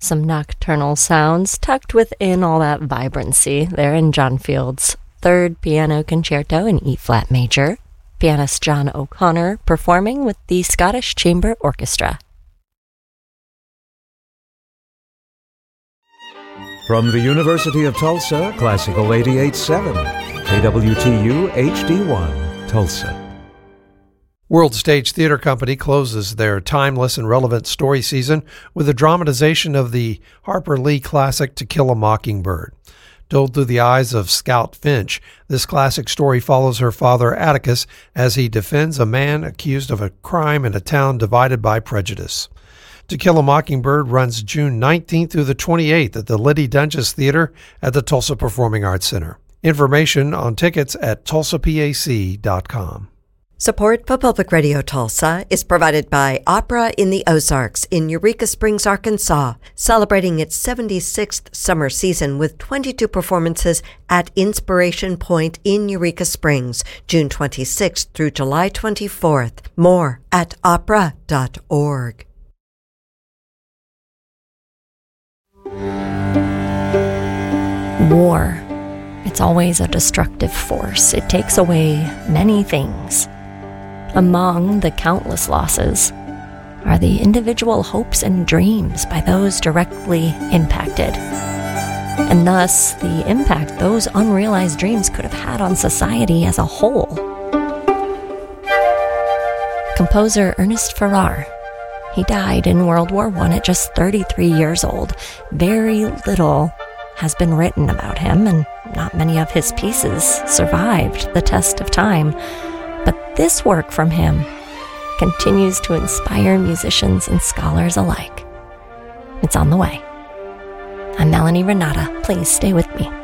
Some nocturnal sounds tucked within all that vibrancy there in John Field's Third Piano Concerto in E-flat major, pianist John O'Connor performing with the Scottish Chamber Orchestra. From the University of Tulsa, Classical 88.7, KWTU HD1, Tulsa. World Stage Theater Company closes their timeless and relevant story season with a dramatization of the Harper Lee classic To Kill a Mockingbird. Told through the eyes of Scout Finch, this classic story follows her father Atticus as he defends a man accused of a crime in a town divided by prejudice. To Kill a Mockingbird runs June 19th through the 28th at the Liddy Dunges Theater at the Tulsa Performing Arts Center. Information on tickets at tulsapac.com. Support for Public Radio Tulsa is provided by Opera in the Ozarks in Eureka Springs, Arkansas, celebrating its 76th summer season with 22 performances at Inspiration Point in Eureka Springs, June 26th through July 24th. More at opera.org. War. It's always a destructive force. It takes away many things. Among the countless losses are the individual hopes and dreams by those directly impacted, and thus the impact those unrealized dreams could have had on society as a whole. Composer Ernest Farrar. He died in World War I at just 33 years old. Very little has been written about him, and not many of his pieces survived the test of time. But this work from him continues to inspire musicians and scholars alike. It's on the way. I'm Melanie Renata. Please stay with me.